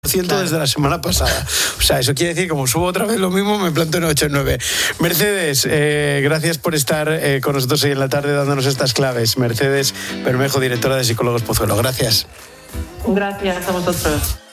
claro, desde la semana pasada. O sea, eso quiere decir que como subo otra vez lo mismo, me planto en 8 en 9. Mercedes, gracias por estar con nosotros hoy en la tarde dándonos estas claves. Mercedes Bermejo, directora de Psicólogos Pozuelo. Gracias. Gracias a vosotros.